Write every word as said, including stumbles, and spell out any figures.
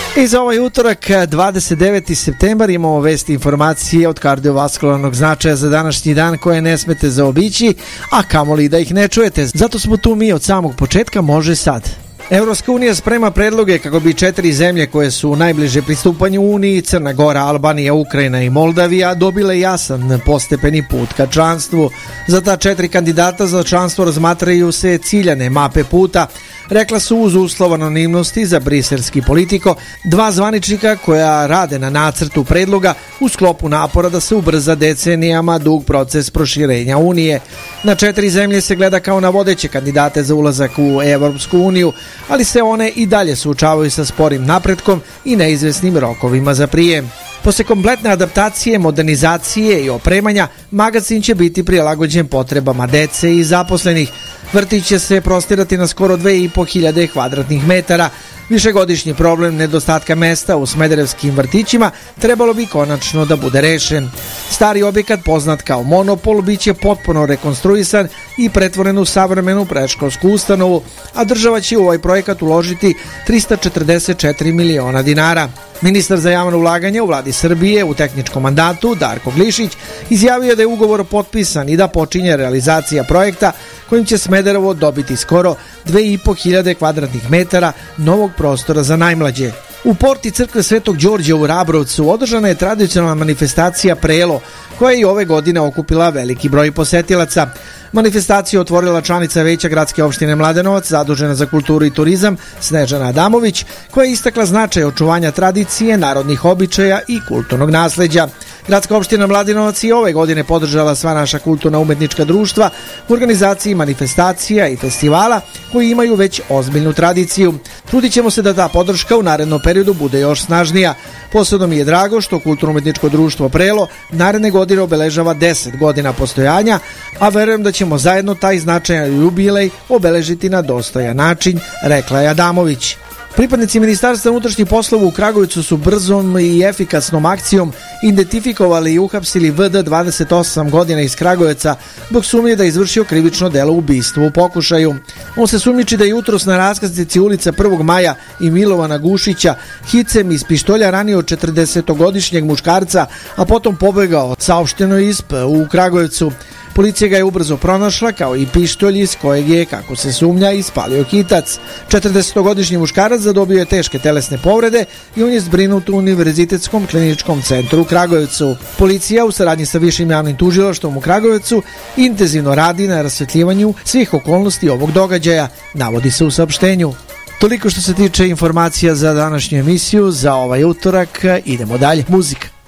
I za ovaj utorak, dvadeset deveti septembar, imamo vesti i informacije od kardiovaskularnog značaja za današnji dan koje ne smete zaobići, a kamoli da ih ne čujete. Zato smo tu mi od samog početka, može sad. Evropska unija sprema predloge kako bi četiri zemlje koje su najbliže pristupanju Uniji, Crna Gora, Albanija, Ukrajina i Moldavija, dobile jasan postepeni put ka članstvu. Za ta četiri kandidata za članstvo razmatraju se ciljane mape puta, rekla su uz uslov anonimnosti za briselski Politiko dva zvaničnika koja rade na nacrtu predloga u sklopu napora da se ubrza decenijama dug proces proširenja Unije. Na četiri zemlje se gleda kao na vodeće kandidate za ulazak u Evropsku uniju, ali se one i dalje suočavaju sa sporim napretkom i neizvesnim rokovima za prijem. Posle kompletne adaptacije, modernizacije i opremanja, magazin će biti prilagođen potrebama dece i zaposlenih. Vrtić će se prostirati na skoro dve i po hiljade kvadratnih metara. Višegodišnji problem nedostatka mesta u smederevskim vrtićima trebalo bi konačno da bude rešen. Stari objekat, poznat kao Monopol, bit će potpuno rekonstruisan i pretvoren u savremenu predškolsku ustanovu, a država će u ovaj projekat uložiti trista četrdeset četiri miliona dinara. Ministar za javno ulaganje u vladi Srbije u tehničkom mandatu, Darko Glišić, izjavio da je ugovor potpisan i da počinje realizacija projekta kojim će Smederevo dobiti skoro dve i po hiljade kvadratnih metara novog prostora za najmlađe. U porti crkve Svetog Đorđa u Rabrovcu održana je tradicionalna manifestacija Prelo, koja je i ove godine okupila veliki broj posetilaca. Manifestaciju otvorila članica Veća gradske opštine Mladenovac, zadužena za kulturu i turizam, Snežana Adamović, koja je istakla značaj očuvanja tradicije, narodnih običaja i kulturnog nasleđa. Gradska opština Mladenovac i ove godine podržala sva naša kulturna umetnička društva u organizaciji manifestacija i festivala koji imaju već ozbiljnu tradiciju. Trudit ćemo se da ta podrška u narednom periodu bude još snažnija. Posebno mi je drago što kulturno-umetničko društvo Prelo naredne godine obeležava deset godina postojanja, a verujem da ćemo zajedno taj značajan jubilej obeležiti na dostojan način, rekla je Adamović. Pripadnici Ministarstva unutrašnjih poslova u Kragujevcu su brzom i efikasnom akcijom identifikovali i uhapsili V D dvadeset osam godina iz Kragujevca zbog sumnje da je izvršio krivično delo ubistva u pokušaju. On se sumnjiči da je jutros na raskrsnici ulica prvog maja i Milovana Gušića hicem iz pištolja ranio četrdesetogodišnjeg muškarca, a potom pobegao, saopšteno je iz P u Kragujevcu. Policija ga je ubrzo pronašla, kao i pištolj iz kojeg je, kako se sumnja, ispalio hitac. četrdesetogodišnji muškarac zadobio je teške telesne povrede i on je zbrinut u Univerzitetskom kliničkom centru u Kragujevcu. Policija u saradnji sa Višim javnim tužilaštvom u Kragujevcu intenzivno radi na rasvetljivanju svih okolnosti ovog događaja, navodi se u saopštenju. Toliko što se tiče informacija za današnju emisiju, za ovaj utorak. Idemo dalje. Muzika.